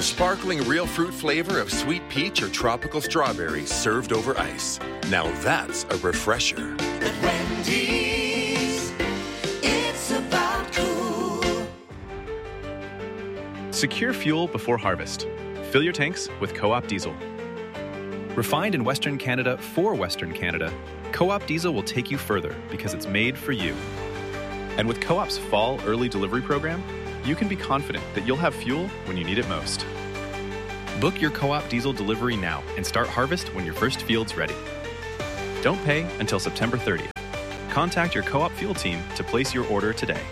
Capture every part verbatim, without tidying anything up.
the sparkling real fruit flavor of sweet peach or tropical strawberry served over ice. Now that's a refresher. At Wendy's, it's about cool. Secure fuel before harvest. Fill your tanks with Co-op Diesel. Refined in Western Canada for Western Canada, Co-op Diesel will take you further because it's made for you. And with Co-op's Fall Early Delivery Program, you can be confident that you'll have fuel when you need it most. Book your Co-op Diesel delivery now and start harvest when your first field's ready. Don't pay until September thirtieth. Contact your Co-op fuel team to place your order today.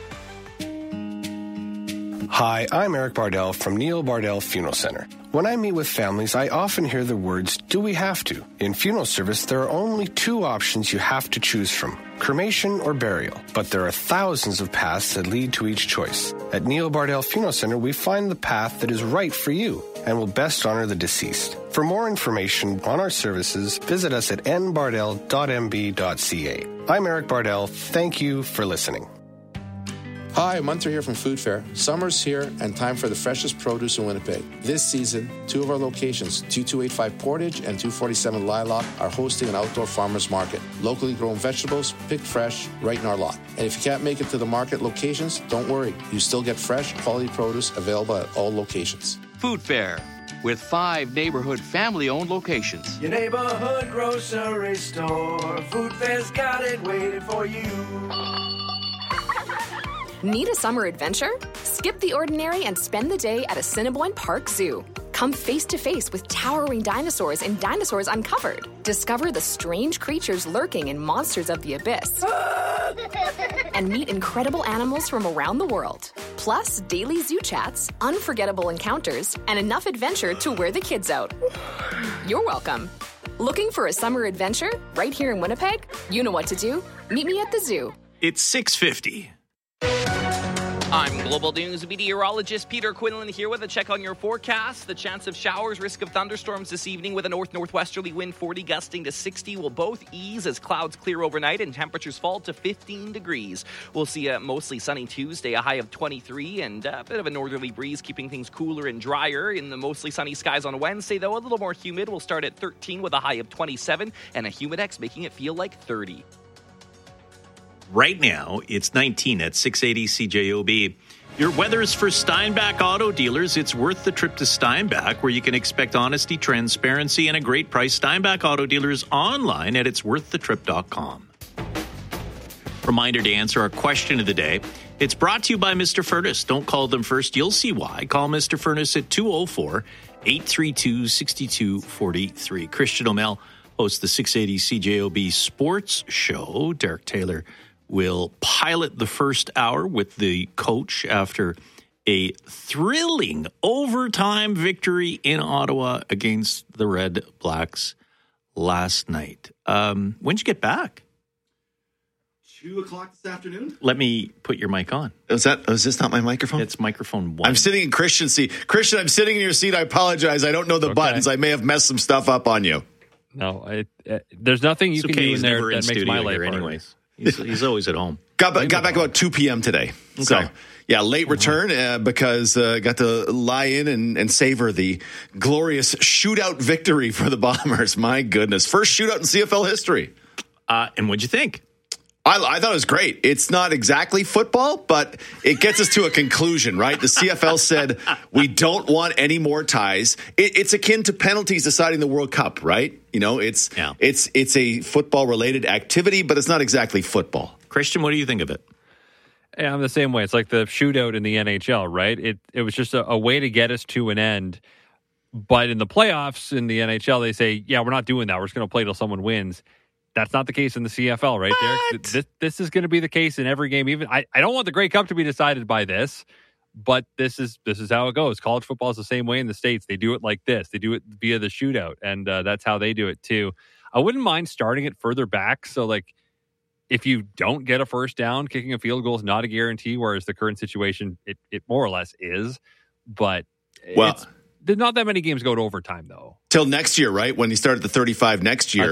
Hi, I'm Eric Bardell from Neil Bardell Funeral Center. When I meet with families, I often hear the words, do we have to? In funeral service, there are only two options you have to choose from, cremation or burial. But there are thousands of paths that lead to each choice. At Neil Bardell Funeral Center, we find the path that is right for you and will best honor the deceased. For more information on our services, visit us at n bardell dot m b dot c a. I'm Eric Bardell. Thank you for listening. Hi, Munter here from Food Fair. Summer's here and time for the freshest produce in Winnipeg. This season, two of our locations, two two eight five Portage and two forty-seven Lilac, are hosting an outdoor farmers market. Locally grown vegetables, picked fresh, right in our lot. And if you can't make it to the market locations, don't worry. You still get fresh, quality produce available at all locations. Food Fair, with five neighborhood family-owned locations. Your neighborhood grocery store. Food Fair's got it waiting for you. Need a summer adventure? Skip the ordinary and spend the day at Assiniboine Park Zoo. Come face to face with towering dinosaurs in Dinosaurs Uncovered. Discover the strange creatures lurking in Monsters of the Abyss. And meet incredible animals from around the world. Plus, daily zoo chats, unforgettable encounters, and enough adventure to wear the kids out. You're welcome. Looking for a summer adventure right here in Winnipeg? You know what to do. Meet me at the zoo. It's six fifty. I'm Global News meteorologist Peter Quinlan here with a check on your forecast. The chance of showers, risk of thunderstorms this evening with a north-northwesterly wind forty gusting to sixty will both ease as clouds clear overnight and temperatures fall to fifteen degrees. We'll see a mostly sunny Tuesday, a high of twenty-three, and a bit of a northerly breeze keeping things cooler and drier. In the mostly sunny skies on Wednesday, though, a little more humid. We'll start at thirteen with a high of twenty-seven and a Humidex making it feel like thirty. Right now, it's nineteen at six eighty C J O B. Your weather's for Steinbach Auto Dealers. It's worth the trip to Steinbach, where you can expect honesty, transparency, and a great price. Steinbach Auto Dealers online at its worth the trip dot com. Reminder to answer our question of the day. It's brought to you by Mister Furnace. Don't call them first. You'll see why. Call Mister Furnace at two oh four, eight three two, six two four three. Christian O'Mell hosts the six eighty C J O B Sports Show. Derek Taylor will pilot the first hour with the coach after a thrilling overtime victory in Ottawa against the Red Blacks last night. Um, when'd you get back? Two o'clock this afternoon. Let me put your mic on. Is that? Is this not my microphone? It's microphone one. I'm sitting in Christian's seat. Christian, I'm sitting in your seat. I apologize. I don't know the Okay. buttons. I may have messed some stuff up on you. No, it, uh, there's nothing you It's can okay. do He's in there never in that makes my studio life here harder. anyways. He's, he's always at home. Got, ba- got back about two p.m. today. Okay. So, yeah, late return uh, because uh, got to lie in and, and savor the glorious shootout victory for the Bombers. My goodness. First shootout in C F L history. Uh, and what'd you think? I, I thought it was great. It's not exactly football, but it gets us to a conclusion, right? The C F L said we don't want any more ties. It, it's akin to penalties deciding the World Cup, right? You know, it's Yeah. it's it's a football-related activity, but it's not exactly football. Christian, what do you think of it? Yeah, I'm the same way. It's like the shootout in the N H L, right? It it was just a, a way to get us to an end. But in the playoffs in the N H L, they say, yeah, we're not doing that. We're just going to play till someone wins. That's not the case in the C F L, right, Derek? This, this is going to be the case in every game. Even I, I don't want the Grey Cup to be decided by this, but this is this is how it goes. College football is the same way in the States. They do it like this. They do it via the shootout, and uh, that's how they do it too. I wouldn't mind starting it further back. So, like, if you don't get a first down, kicking a field goal is not a guarantee, whereas the current situation, it, it more or less is. But Well, it's, there's not that many games go to overtime, though. till next year, right? When you start at the thirty-five next year. That's right.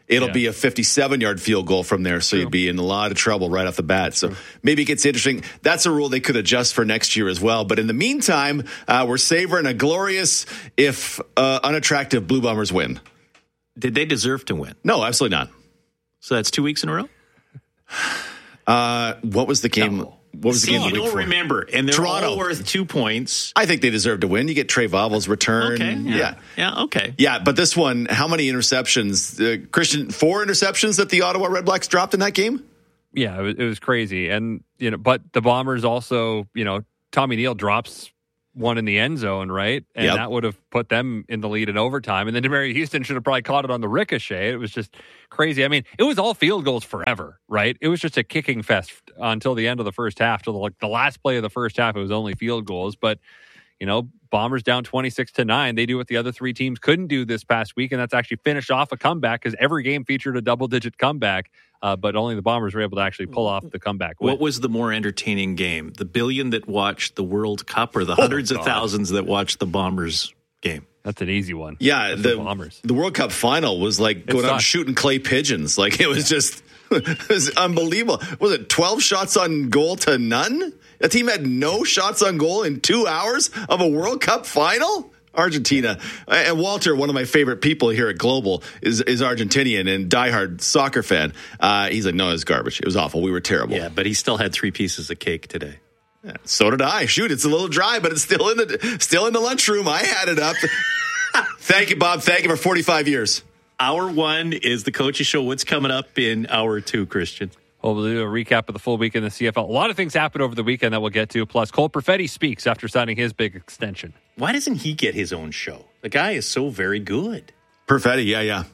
it'll Yeah. be a fifty-seven-yard field goal from there, so True. you'd be in a lot of trouble right off the bat. So maybe it gets interesting. That's a rule they could adjust for next year as well. But in the meantime, uh, we're savoring a glorious, if uh, unattractive, Blue Bombers win. Did they deserve to win? No, absolutely not. So that's two weeks in a row? Uh, what was the game? No. What was the See, game? you the week don't before? remember, and they're Toronto. all worth two points. I think they deserve to win. You get Trey Vavle's return. Okay, yeah, yeah. yeah, okay. Yeah, but this one, how many interceptions? Uh, Christian, four interceptions that the Ottawa Red Blacks dropped in that game? Yeah, it was, it was crazy. And, you know, but the Bombers also, you know, Tommy Neal drops one in the end zone, right? And Yep. that would have put them in the lead in overtime. And then Demery Houston should have probably caught it on the ricochet. It was just crazy. I mean, it was all field goals forever, right? It was just a kicking fest until the end of the first half. Till the, like the last play of the first half, it was only field goals. But, you know, Bombers down twenty-six to nine. They do what the other three teams couldn't do this past week, and that's actually finish off a comeback because every game featured a double-digit comeback. Uh, but only the Bombers were able to actually pull off the comeback win. What was the more entertaining game? The billion that watched the World Cup or the hundreds God. of thousands that watched the Bombers game? That's an easy one. Yeah, That's the Bombers. the World Cup final was like going out sucked. shooting clay pigeons. Like it was just it was unbelievable. Was it twelve shots on goal to none? A team had no shots on goal in two hours of a World Cup final? Argentina. And Walter, one of my favorite people here at Global, is is Argentinian and diehard soccer fan. Uh, he's like, no, it was garbage. It was awful. We were terrible. Yeah, but he still had three pieces of cake today. Yeah, so did I. Shoot, it's a little dry, but it's still in the still in the lunchroom. I had it up. Thank you, Bob. Thank you for forty-five years. Hour one is the Coaches Show. What's coming up in hour two, Christian? Well, we'll do a recap of the full week in the C F L. A lot of things happened over the weekend that we'll get to. Plus, Cole Perfetti speaks after signing his big extension. Why doesn't he get his own show? The guy is so very good. Perfetti, yeah, yeah.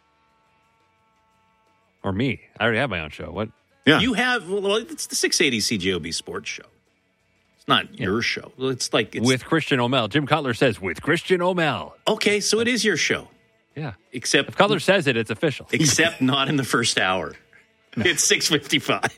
Or me. I already have my own show. What? Yeah. You have, well, it's the six eighty C J O B sports show. It's not Yeah. your show. Well, It's like, it's, With Christian O'Mell. Jim Cutler says, with Christian O'Mell. okay, so it is your show. Yeah. Except, If Cutler says it, it's official. except not in the first hour. It's six fifty-five.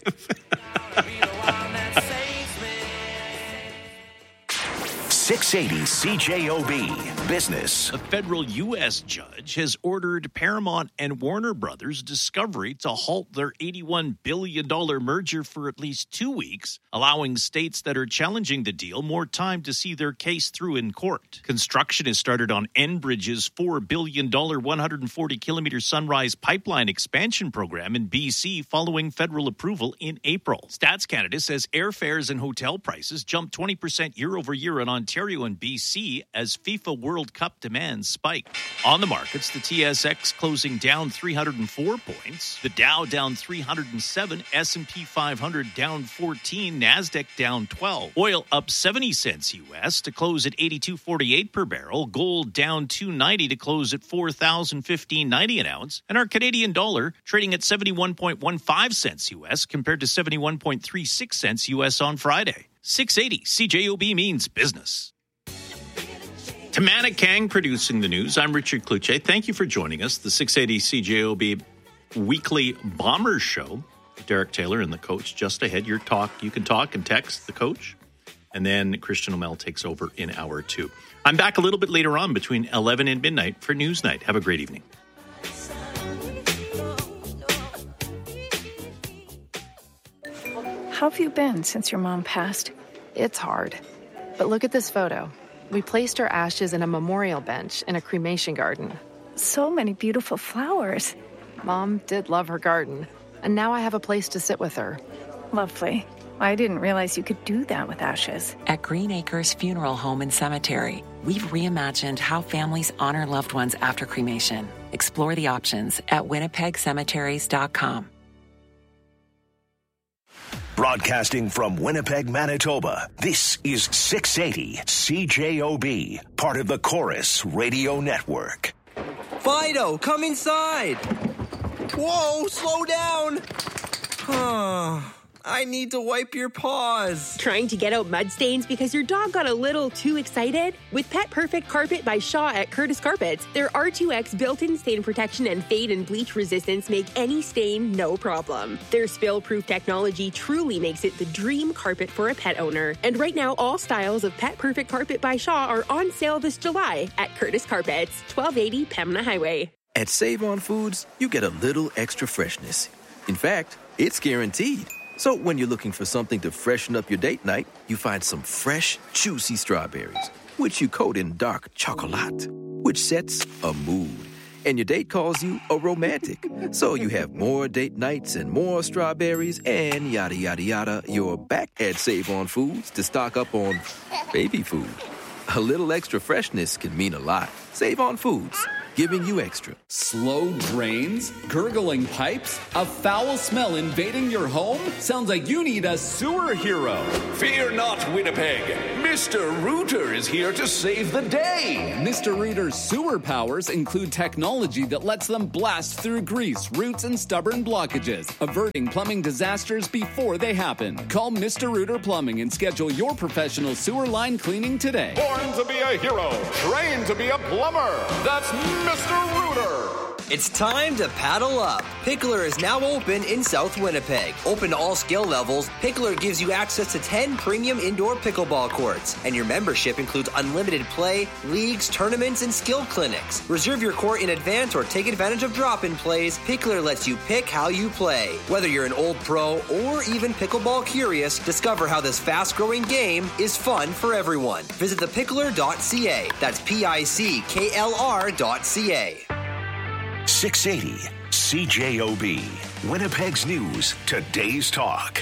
six eighty C J O B Business. A federal U S judge has ordered Paramount and Warner Brothers Discovery to halt their eighty-one billion dollars merger for at least two weeks, allowing states that are challenging the deal more time to see their case through in court. Construction has started on Enbridge's four billion dollars, one hundred forty kilometer Sunrise Pipeline expansion program in B C following federal approval in April. Stats Canada says airfares and hotel prices jumped twenty percent year over year in Ontario and B C as FIFA World Cup demand spiked. On the markets, the T S X closing down three hundred four points, the Dow down three hundred seven, S and P five hundred down fourteen, NASDAQ down twelve. Oil up seventy cents U S to close at eighty-two forty-eight per barrel, gold down two ninety to close at four thousand fifteen ninety an ounce, and our Canadian dollar trading at seventy-one point one five cents U S compared to seventy-one point three six cents U S on Friday. six eighty C J O B means business. Tamana Kang producing the news. I'm Richard Kluche. Thank you for joining us. The six eighty C J O B weekly Bombers show. Derek Taylor and the coach just ahead. Your talk, you can talk and text the coach. And then Christian O'Mell takes over in hour two. I'm back a little bit later on between eleven and midnight for News Night. Have a great evening. How have you been since your mom passed? It's hard. But look at this photo. We placed her ashes in a memorial bench in a cremation garden. So many beautiful flowers. Mom did love her garden, and now I have a place to sit with her. Lovely. I didn't realize you could do that with ashes. At Green Acres Funeral Home and Cemetery, we've reimagined how families honor loved ones after cremation. Explore the options at winnipeg cemeteries dot com. Broadcasting from Winnipeg, Manitoba, this is six eighty C J O B, part of the Chorus Radio Network. Fido, come inside! Whoa, slow down! I need to wipe your paws. Trying to get out mud stains because your dog got a little too excited? With Pet Perfect Carpet by Shaw at Curtis Carpets, their R two X built-in stain protection and fade and bleach resistance make any stain no problem. Their spill-proof technology truly makes it the dream carpet for a pet owner. And right now, all styles of Pet Perfect Carpet by Shaw are on sale this July at Curtis Carpets, twelve eighty Pembina Highway. At Save-On Foods, you get a little extra freshness. In fact, it's guaranteed. So when you're looking for something to freshen up your date night, you find some fresh, juicy strawberries, which you coat in dark chocolate, which sets a mood. And your date calls you a romantic. So you have more date nights and more strawberries and yada, yada, yada. You're back at Save-On Foods to stock up on baby food. A little extra freshness can mean a lot. Save-On Foods, giving you extra. Slow drains? Gurgling pipes? A foul smell invading your home? Sounds like you need a sewer hero. Fear not, Winnipeg. Mister Rooter is here to save the day. Mister Rooter's sewer powers include technology that lets them blast through grease, roots, and stubborn blockages, averting plumbing disasters before they happen. Call Mister Rooter Plumbing and schedule your professional sewer line cleaning today. Born to be a hero, trained to be a plumber. That's Mister Rooter. It's time to paddle up. Pickler is now open in South Winnipeg. Open to all skill levels, Pickler gives you access to ten premium indoor pickleball courts. And your membership includes unlimited play, leagues, tournaments, and skill clinics. Reserve your court in advance or take advantage of drop-in plays. Pickler lets you pick how you play. Whether you're an old pro or even pickleball curious, discover how this fast-growing game is fun for everyone. Visit the pickler dot c a. That's P I C K L R dot C A. six eighty C J O B, Winnipeg's News, Today's Talk.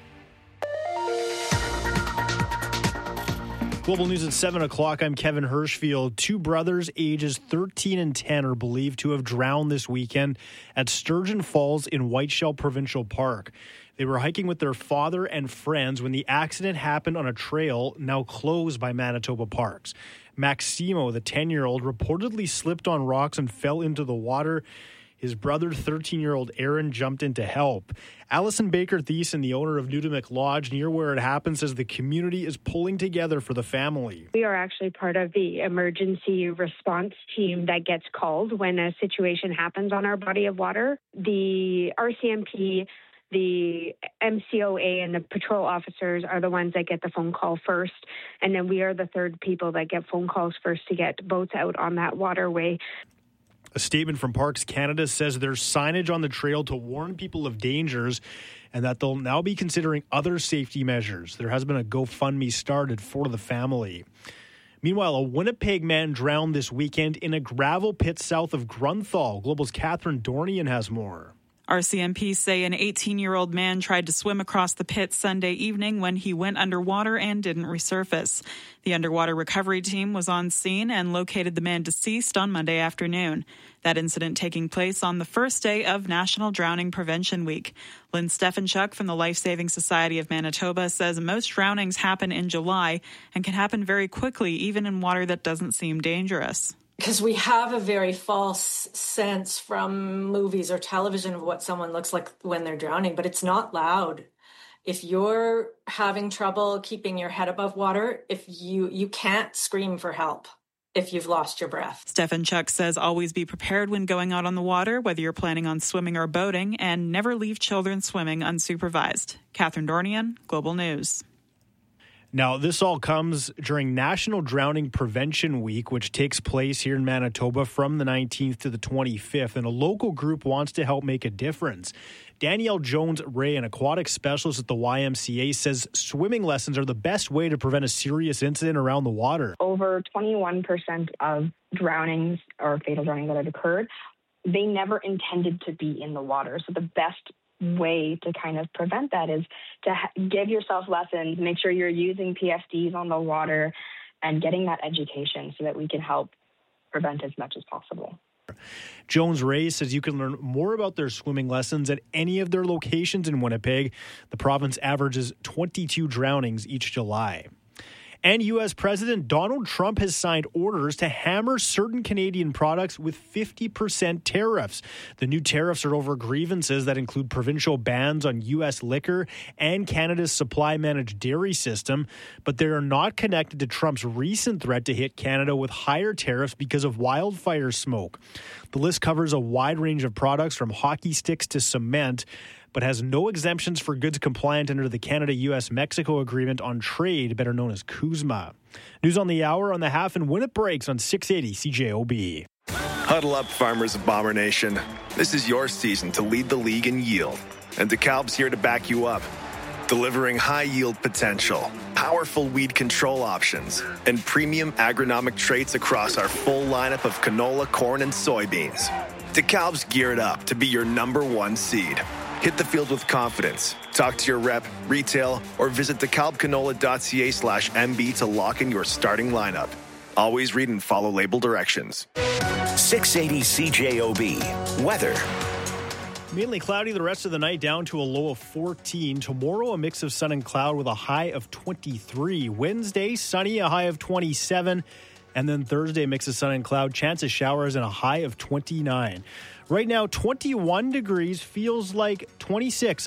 Global News at seven o'clock. I'm Kevin Hirschfield. Two brothers ages thirteen and ten are believed to have drowned this weekend at Sturgeon Falls in Whiteshell Provincial Park. They were hiking with their father and friends when the accident happened on a trail now closed by Manitoba Parks. Maximo, the ten-year-old, reportedly slipped on rocks and fell into the water. His brother, thirteen-year-old Aaron, jumped in to help. Allison Baker Thiessen, the owner of Nudimick Lodge, near where it happened, says the community is pulling together for the family. We are actually part of the emergency response team that gets called when a situation happens on our body of water. The R C M P, the M C O A, and the patrol officers are the ones that get the phone call first. And then we are the third people that get phone calls first to get boats out on that waterway. A statement from Parks Canada says there's signage on the trail to warn people of dangers and that they'll now be considering other safety measures. There has been a GoFundMe started for the family. Meanwhile, a Winnipeg man drowned this weekend in a gravel pit south of Grunthal. Global's Catherine Dornian has more. R C M P say an eighteen-year-old man tried to swim across the pit Sunday evening when he went underwater and didn't resurface. The underwater recovery team was on scene and located the man deceased on Monday afternoon. That incident taking place on the first day of National Drowning Prevention Week. Lynn Stefanchuk from the Life Saving Society of Manitoba says most drownings happen in July and can happen very quickly, even in water that doesn't seem dangerous. Because we have a very false sense from movies or television of what someone looks like when they're drowning, but it's not loud. If you're having trouble keeping your head above water, if you you can't scream for help if you've lost your breath. Stefanchuk says always be prepared when going out on the water, whether you're planning on swimming or boating, and never leave children swimming unsupervised. Catherine Dornian, Global News. Now, this all comes during National Drowning Prevention Week, which takes place here in Manitoba from the nineteenth to the twenty-fifth, and a local group wants to help make a difference. Danielle Jones-Ray, an aquatic specialist at the Y M C A, says swimming lessons are the best way to prevent a serious incident around the water. Over twenty-one percent of drownings or fatal drownings that have occurred, they never intended to be in the water. So the best way to kind of prevent that is to ha- give yourself lessons, make sure you're using P F Ds on the water and getting that education so that we can help prevent as much as possible. Jones-Ray says you can learn more about their swimming lessons at any of their locations in Winnipeg. The province averages twenty-two drownings each July. And U S President Donald Trump has signed orders to hammer certain Canadian products with fifty percent tariffs. The new tariffs are over grievances that include provincial bans on U S liquor and Canada's supply-managed dairy system, but they are not connected to Trump's recent threat to hit Canada with higher tariffs because of wildfire smoke. The list covers a wide range of products from hockey sticks to cement, but has no exemptions for goods compliant under the Canada-U S Mexico Agreement on Trade, better known as CUSMA. News on the hour on the half and when it breaks on six eighty C J O B. Huddle up, farmers of Bomber Nation. This is your season to lead the league in yield. And DeKalb's here to back you up. Delivering high yield potential, powerful weed control options, and premium agronomic traits across our full lineup of canola, corn, and soybeans. DeKalb's geared up to be your number one seed. Hit the field with confidence. Talk to your rep, retail, or visit dekalbcanola.ca slash MB to lock in your starting lineup. Always read and follow label directions. six eighty C J O B. Weather. Mainly cloudy the rest of the night, down to a low of fourteen. Tomorrow, a mix of sun and cloud with a high of twenty-three. Wednesday, sunny, a high of twenty-seven. And then Thursday, mix of sun and cloud, chance of showers, and a high of twenty-nine. Right now, twenty-one degrees, feels like twenty-six.